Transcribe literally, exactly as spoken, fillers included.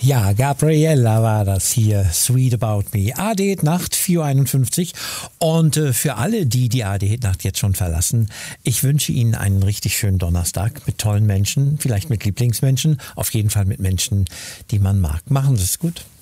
Ja, Gabriella war das hier, Sweet About Me. A D Hit Nacht, vier Uhr einundfünfzig. Und äh, für alle, die die A D Hit Nacht jetzt schon verlassen, ich wünsche Ihnen einen richtig schönen Donnerstag mit tollen Menschen, vielleicht mit Lieblingsmenschen, auf jeden Fall mit Menschen, die man mag. Machen Sie es gut.